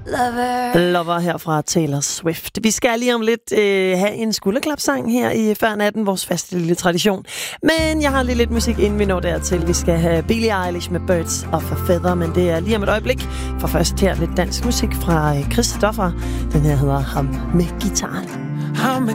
Lover her fra Taylor Swift. Vi skal lige om lidt have en skulderklapsang her i Før Natten, vores faste lille tradition. Men jeg har lige lidt musik, inden vi når dertil. Vi skal have Billie Eilish med Birds of a Feather, men det er lige om et øjeblik. For først her lidt dansk musik fra Christoffer. Den her hedder Ham med gitaren. Ham med